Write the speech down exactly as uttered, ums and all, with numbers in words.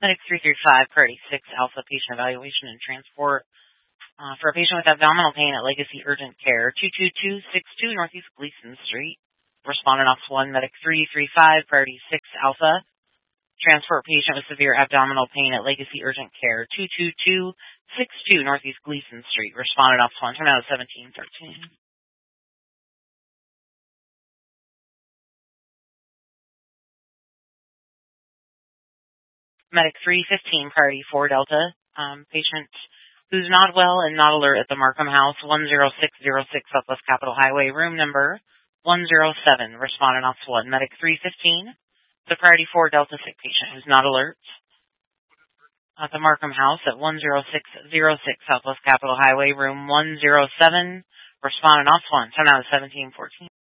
Medic three three five, Priority six, Alpha, Patient Evaluation and Transport. Uh, for a patient with abdominal pain at Legacy Urgent Care, two two two six two Northeast Gleason Street. Respondent Office one, Medic three three five, Priority six, Alpha. Transport patient with severe abdominal pain at Legacy Urgent Care, two two two six two Northeast Gleason Street. Respondent Office one, turn out seventeen thirteen. Medic three fifteen, Priority four, Delta. Um, patient who's not well and not alert at the Markham House, one zero six zero six Southwest Capitol Highway, room number one zero seven, Respondent Office one, Medic three fifteen, the Priority four Delta sick patient who's not alert at the Markham House at one zero six zero six Southwest Capitol Highway, room one zero seven, Respondent Office one, turn out seventeen fourteen.